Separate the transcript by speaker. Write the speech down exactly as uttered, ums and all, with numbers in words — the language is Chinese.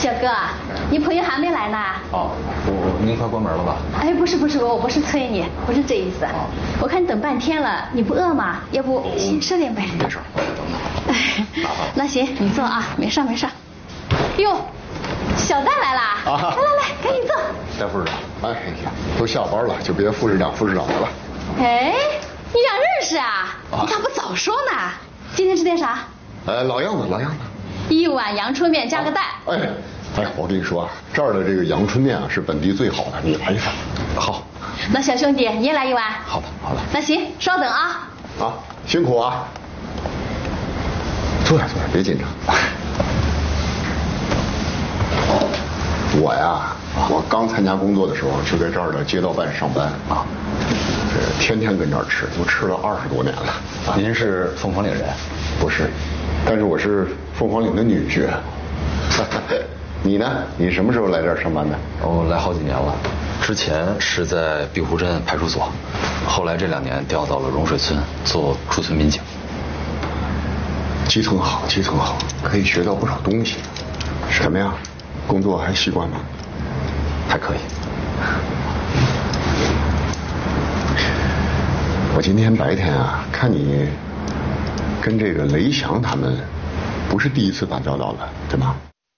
Speaker 1: 小哥，你朋友还没来呢。
Speaker 2: 哦，我您快关门了吧？
Speaker 1: 哎，不是不是，我不是催你，不是这意思。哦、我看你等半天了，你不饿吗？要不先吃点呗。
Speaker 2: 没事，我等等。
Speaker 1: 哎，那行，你坐啊，没事没事。哟，小戴来了，啊、来来来，赶紧坐。
Speaker 2: 戴副市长，
Speaker 3: 哎呀，都下班了，就别副市长副市长的了。
Speaker 1: 哎，你俩认识啊？啊你咋不早说呢？今天吃点啥？
Speaker 3: 哎，老样子，老样子。
Speaker 1: 一碗阳春面加个蛋。
Speaker 3: 哎，哎，我跟你说啊，这儿的这个阳春面啊是本地最好的，你来一份。
Speaker 2: 好。
Speaker 1: 那小兄弟你也来一碗。
Speaker 2: 好的，好的。
Speaker 1: 那行，稍等啊。
Speaker 3: 啊，辛苦啊。坐下，坐下，别紧张。我呀，我刚参加工作的时候就在这儿的街道办上班啊，这天天跟这儿吃，都吃了二十多年了。
Speaker 2: 啊、您是凤凰岭人？
Speaker 3: 不是，但是我是凤凰岭的女婿。你呢？你什么时候来这儿上班的？
Speaker 2: 我来好几年了，之前是在碧湖镇派出所，后来这两年调到了融水村做驻村民警。
Speaker 3: 基层好，基层好，可以学到不少东西。怎么样？工作还习惯吗？
Speaker 2: 还可以。
Speaker 3: 我今天白天啊，看你跟这个雷翔他们不是第一次打交道了，对吗？